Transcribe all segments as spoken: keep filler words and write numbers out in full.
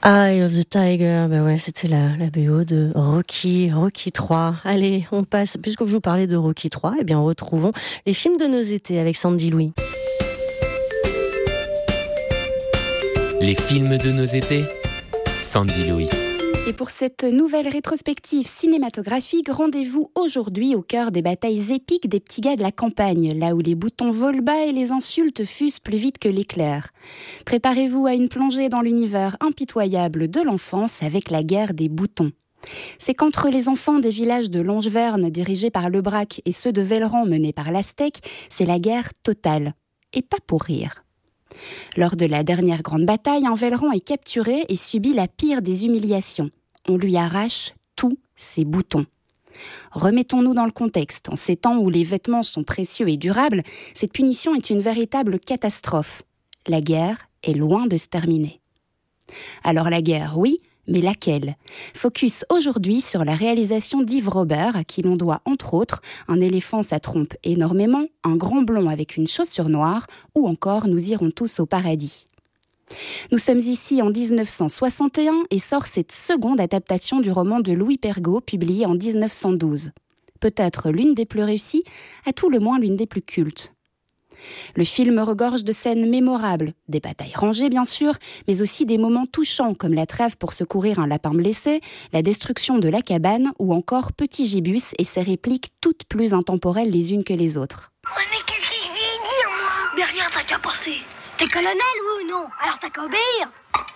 Eye of the Tiger, bah ouais, c'était la, la B O de Rocky, Rocky trois. Allez, on passe, puisque je vous parlais de Rocky trois, eh bien, retrouvons les films de nos étés avec Sandy Louis. Les films de nos étés, Sandy Louis. Et pour cette nouvelle rétrospective cinématographique, rendez-vous aujourd'hui au cœur des batailles épiques des petits gars de la campagne, là où les boutons volent bas et les insultes fusent plus vite que l'éclair. Préparez-vous à une plongée dans l'univers impitoyable de l'enfance avec la guerre des boutons. C'est qu'entre les enfants des villages de Longeverne dirigés par Lebrac et ceux de Velleran menés par l'Aztèque, c'est la guerre totale. Et pas pour rire. Lors de la dernière grande bataille, un Velleran est capturé et subit la pire des humiliations. On lui arrache tous ses boutons. Remettons-nous dans le contexte. En ces temps où les vêtements sont précieux et durables, cette punition est une véritable catastrophe. La guerre est loin de se terminer. Alors la guerre, oui, mais laquelle ? Focus aujourd'hui sur la réalisation d'Yves Robert, à qui l'on doit entre autres Un éléphant ça trompe énormément, Un grand blond avec une chaussure noire, ou encore Nous irons tous au paradis. Nous sommes ici en dix-neuf cent soixante et un et sort cette seconde adaptation du roman de Louis Pergaud, publié en dix-neuf cent douze. Peut-être l'une des plus réussies, à tout le moins l'une des plus cultes. Le film regorge de scènes mémorables, des batailles rangées bien sûr, mais aussi des moments touchants comme la trêve pour secourir un lapin blessé, la destruction de la cabane ou encore Petit Gibus et ses répliques toutes plus intemporelles les unes que les autres. Ouais, mais qu'est-ce que je lui ai dit, moi ? Mais rien, t'as qu'à passer. T'es colonel, oui ou non ? Alors t'as qu'à obéir.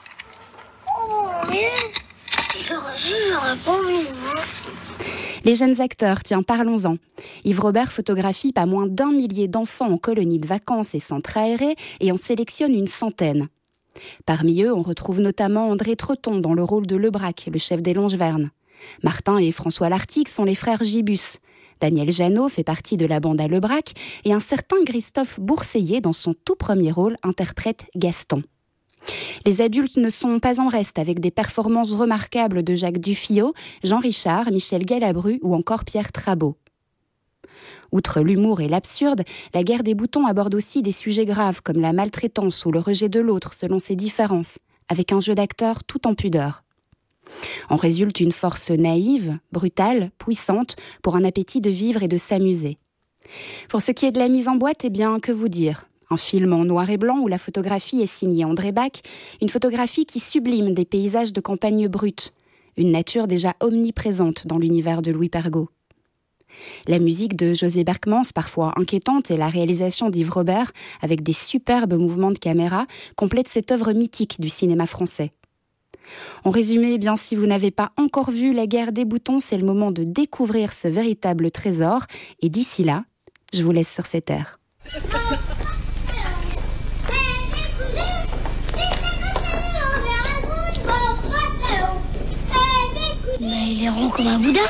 Oh, mais j'aurais juste, j'aurais pas voulu, moi. Les jeunes acteurs, tiens, parlons-en. Yves Robert photographie pas moins d'un millier d'enfants en colonies de vacances et centres aérés et en sélectionne une centaine. Parmi eux, on retrouve notamment André Treton dans le rôle de Lebrac, le chef des Longeverne. Martin et François Lartigue sont les frères Gibus. Daniel Jeannot fait partie de la bande à Lebrac et un certain Christophe Bourseillet, dans son tout premier rôle, interprète Gaston. Les adultes ne sont pas en reste avec des performances remarquables de Jacques Dufilot, Jean Richard, Michel Galabru ou encore Pierre Trabeau. Outre l'humour et l'absurde, la guerre des boutons aborde aussi des sujets graves comme la maltraitance ou le rejet de l'autre selon ses différences, avec un jeu d'acteurs tout en pudeur. En résulte une force naïve, brutale, puissante, pour un appétit de vivre et de s'amuser. Pour ce qui est de la mise en boîte, eh bien, que vous dire ? Un film en noir et blanc où la photographie est signée André Bach, une photographie qui sublime des paysages de campagne brute, une nature déjà omniprésente dans l'univers de Louis Pergaud. La musique de José Berkmans, parfois inquiétante, et la réalisation d'Yves Robert, avec des superbes mouvements de caméra, complètent cette œuvre mythique du cinéma français. En résumé, eh bien, si vous n'avez pas encore vu La guerre des boutons, c'est le moment de découvrir ce véritable trésor, et d'ici là, je vous laisse sur cette air. Mais il est rond comme un boudin.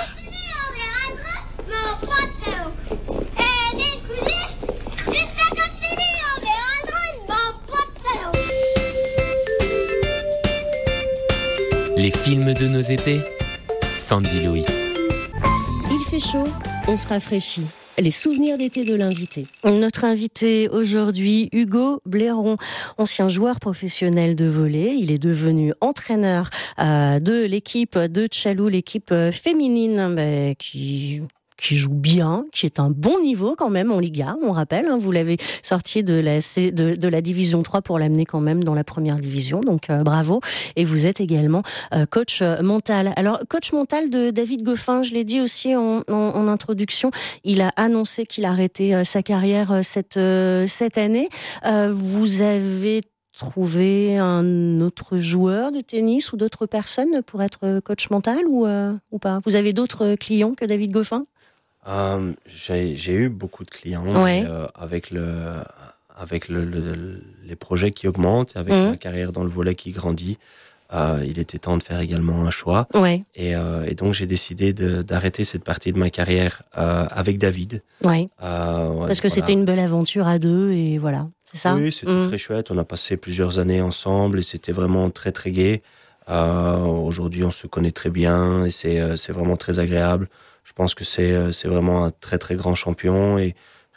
Les films de nos étés, Sandy Louis. Il fait chaud, on se rafraîchit. Les souvenirs d'été de l'invité. Notre invité aujourd'hui, Hugo Blairon, ancien joueur professionnel de volley. Il est devenu entraîneur euh, de l'équipe de Tchalou, l'équipe féminine bah, qui... qui joue bien, qui est un bon niveau quand même en Liga, on rappelle, hein, vous l'avez sorti de la, de, de la division trois pour l'amener quand même dans la première division, donc euh, bravo. Et vous êtes également euh, coach mental. Alors, coach mental de David Goffin, je l'ai dit aussi en, en, en introduction, il a annoncé qu'il arrêtait euh, sa carrière euh, cette, euh, cette année. Euh, vous avez trouvé un autre joueur de tennis ou d'autres personnes pour être coach mental ou, euh, ou pas ? Vous avez d'autres clients que David Goffin ? Euh, j'ai, j'ai eu beaucoup de clients ouais. et, euh, avec, le, avec le, le, les projets qui augmentent, avec mmh. ma carrière dans le volley qui grandit, euh, il était temps de faire également un choix. Ouais. Et, euh, et donc j'ai décidé de, d'arrêter cette partie de ma carrière euh, avec David. Ouais. Euh, ouais, Parce que voilà. C'était une belle aventure à deux et voilà, c'est ça ? Oui, c'était mmh. très chouette. On a passé plusieurs années ensemble et c'était vraiment très très gai. Euh, aujourd'hui, on se connaît très bien et c'est, c'est vraiment très agréable. Je pense que c'est, c'est vraiment un très très grand champion et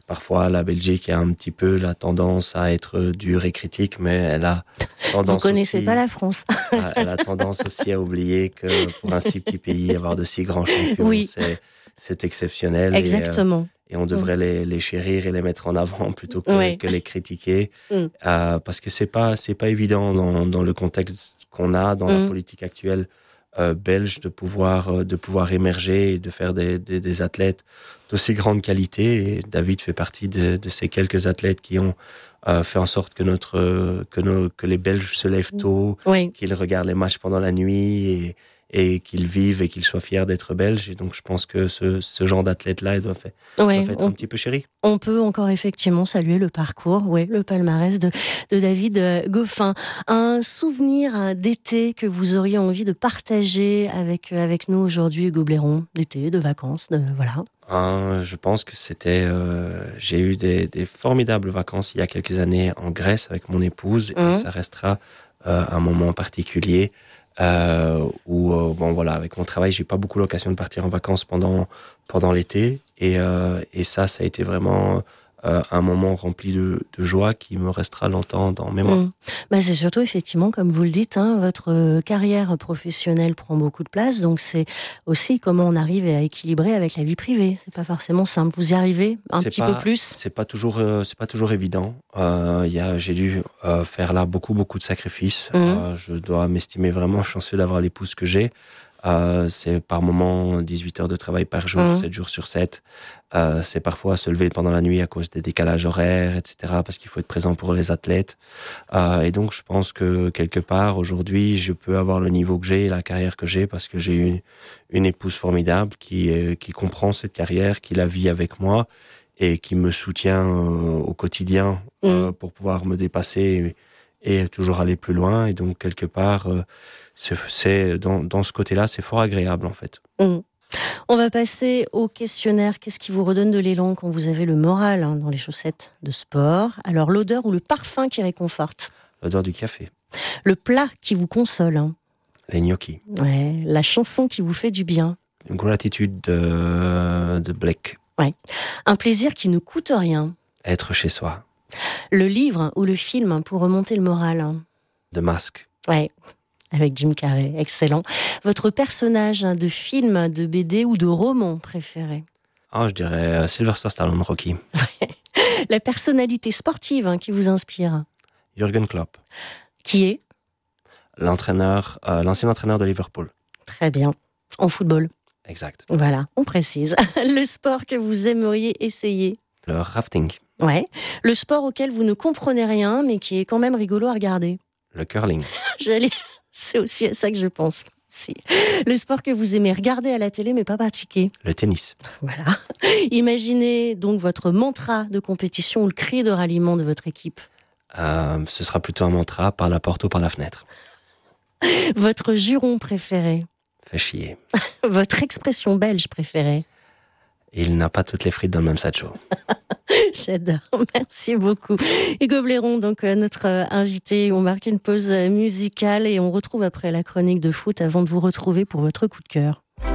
parfois la Belgique a un petit peu la tendance à être dure et critique, mais elle a tendance Vous connaissez aussi, pas la France. à, elle a tendance aussi à oublier que pour un si petit pays, avoir de si grands champions, Oui. c'est, c'est exceptionnel. Exactement. Et, euh, et on devrait mm. les, les chérir et les mettre en avant plutôt que, oui. que les critiquer, mm. euh, parce que c'est pas, c'est pas évident dans, dans le contexte qu'on a, dans mm. la politique actuelle euh, belge, de pouvoir, euh, de pouvoir émerger et de faire des, des, des athlètes d'aussi grande qualité. Et David fait partie de, de ces quelques athlètes qui ont euh, fait en sorte que notre, euh, que nos, que les Belges se lèvent tôt, oui. qu'ils regardent les matchs pendant la nuit et et qu'ils vivent et qu'ils soient fiers d'être belges. Et donc, je pense que ce, ce genre d'athlète-là, il doit, fait, ouais, doit être on, un petit peu chéri. On peut encore effectivement saluer le parcours, oui, le palmarès de, de David Goffin. Un souvenir d'été que vous auriez envie de partager avec, avec nous aujourd'hui, Hugo Blairon, d'été, de vacances, de, voilà. Euh, je pense que c'était... Euh, j'ai eu des, des formidables vacances il y a quelques années en Grèce avec mon épouse. Mmh. Et ça restera euh, un moment particulier. Euh, où euh, bon voilà, avec mon travail, j'ai pas beaucoup l'occasion de partir en vacances pendant pendant l'été, et euh, et ça, ça a été vraiment euh, un moment rempli de, de joie qui me restera longtemps dans mémoire. Mmh. Bah c'est surtout effectivement, comme vous le dites, hein, votre carrière professionnelle prend beaucoup de place, donc c'est aussi comment on arrive à équilibrer avec la vie privée. C'est pas forcément simple. Vous y arrivez un c'est petit pas, peu plus. C'est pas toujours, euh, c'est pas toujours évident. Euh, y a, j'ai dû euh, faire là beaucoup, beaucoup de sacrifices. Mmh. Euh, je dois m'estimer vraiment chanceux d'avoir l'épouse que j'ai. Euh, c'est par moments dix-huit heures de travail par jour, mmh. sept jours sur sept. Euh, c'est parfois se lever pendant la nuit à cause des décalages horaires, et cetera, parce qu'il faut être présent pour les athlètes. Euh, et donc, je pense que quelque part, aujourd'hui, je peux avoir le niveau que j'ai et la carrière que j'ai parce que j'ai une, une épouse formidable qui, euh, qui comprend cette carrière, qui la vit avec moi et qui me soutient euh, au quotidien euh, mmh. pour pouvoir me dépasser et, et toujours aller plus loin. Et donc, quelque part... Euh, C'est, c'est dans, dans ce côté-là, c'est fort agréable en fait. Mmh. On va passer au questionnaire. Qu'est-ce qui vous redonne de l'élan quand vous avez le moral hein, dans les chaussettes de sport ? Alors l'odeur ou le parfum qui réconforte ? L'odeur du café. Le plat qui vous console ? hein. Les gnocchis. Ouais. La chanson qui vous fait du bien ? Une gratitude de, de Blake. Ouais. Un plaisir qui ne coûte rien ? Être chez soi. Le livre ou le film pour remonter le moral ? hein. The Mask. Ouais. Avec Jim Carrey, excellent. Votre personnage de film, de B D ou de roman préféré ? Ah, je dirais Sylvester Stallone, Rocky. La personnalité sportive hein, qui vous inspire ? Jürgen Klopp. Qui est ? L'entraîneur, euh, l'ancien entraîneur de Liverpool. Très bien. En football ? Exact. Voilà, on précise. Le sport que vous aimeriez essayer ? Le rafting. Ouais. Le sport auquel vous ne comprenez rien, mais qui est quand même rigolo à regarder ? Le curling. J'allais... C'est aussi à ça que je pense. Si. Le sport que vous aimez regarder à la télé mais pas pratiquer. Le tennis. Voilà. Imaginez donc votre mantra de compétition ou le cri de ralliement de votre équipe. Euh, ce sera plutôt un mantra, par la porte ou par la fenêtre. Votre juron préféré. Fait chier. Votre expression belge préférée. Il n'a pas toutes les frites dans le même sac chaud. J'adore, merci beaucoup. Hugo Blairon, donc notre invité. On marque une pause musicale et on retrouve après la chronique de foot avant de vous retrouver pour votre coup de cœur.